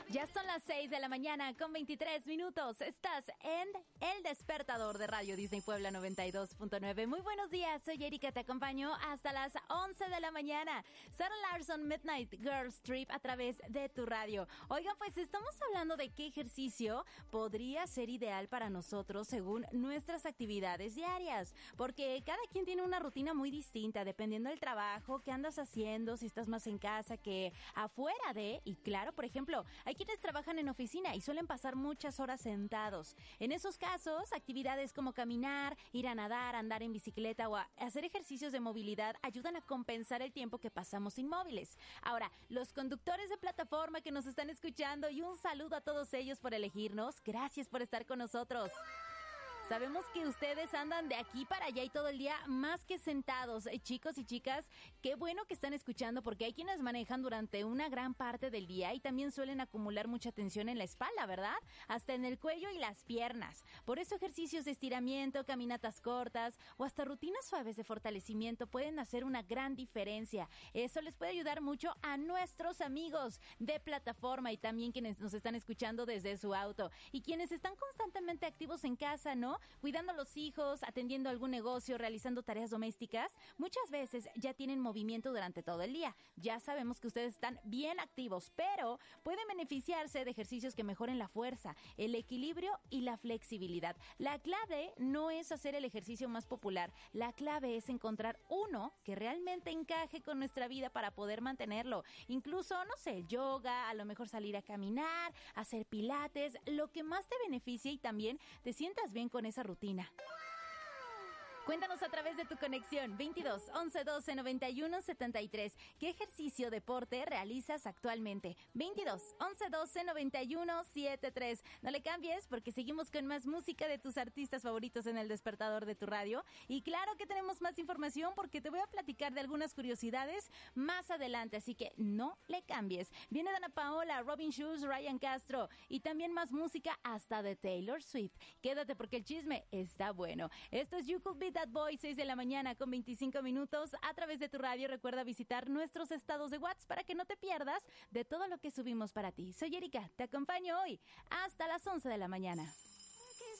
Ya son las 6 de la mañana con 23 minutos. Estás en El Despertador de Radio Disney Puebla 92.9. Muy buenos días, soy Erika, te acompaño hasta las 11 de la mañana. Sarah Larson, Midnight Girls Trip a través de tu radio. Oigan, pues estamos hablando de qué ejercicio podría ser ideal para nosotros según nuestras actividades diarias. Porque cada quien tiene una rutina muy distinta dependiendo del trabajo, qué andas haciendo, si estás más en casa que afuera de... Y claro, por ejemplo, hay quienes trabajan en oficina y suelen pasar muchas horas sentados. En esos casos, actividades como caminar, ir a nadar, andar en bicicleta o hacer ejercicios de movilidad ayudan a compensar el tiempo que pasamos inmóviles. Ahora, los conductores de plataforma que nos están escuchando y un saludo a todos ellos por elegirnos. Gracias por estar con nosotros. Sabemos que ustedes andan de aquí para allá y todo el día más que sentados. Chicos y chicas, qué bueno que están escuchando porque hay quienes manejan durante una gran parte del día y también suelen acumular mucha tensión en la espalda, ¿verdad? Hasta en el cuello y las piernas. Por eso ejercicios de estiramiento, caminatas cortas o hasta rutinas suaves de fortalecimiento pueden hacer una gran diferencia. Eso les puede ayudar mucho a nuestros amigos de plataforma y también quienes nos están escuchando desde su auto. Y quienes están constantemente activos en casa, ¿no? Cuidando a los hijos, atendiendo algún negocio, realizando tareas domésticas, muchas veces ya tienen movimiento durante todo el día. Ya sabemos que ustedes están bien activos, pero pueden beneficiarse de ejercicios que mejoren la fuerza, el equilibrio y la flexibilidad. La clave no es hacer el ejercicio más popular, la clave es encontrar uno que realmente encaje con nuestra vida para poder mantenerlo. Incluso, no sé, el yoga, a lo mejor salir a caminar, hacer pilates, lo que más te beneficie y también te sientas bien con esa rutina. Cuéntanos a través de tu conexión 22 11 12 91 73. ¿Qué ejercicio deporte realizas actualmente? 22 11 12 91 73. No le cambies porque seguimos con más música de tus artistas favoritos en el despertador de tu radio. Y claro que tenemos más información porque te voy a platicar de algunas curiosidades más adelante, así que no le cambies. Viene Dana Paola, Robin Schulz, Ryan Castro y también más música hasta de Taylor Swift. Quédate porque el chisme está bueno. Esto es You Could Be That Boy, 6 de la mañana con 25 minutos a través de tu radio. Recuerda visitar nuestros estados de WhatsApp para que no te pierdas de todo lo que subimos para ti. Soy Erika, te acompaño hoy hasta las 11 de la mañana.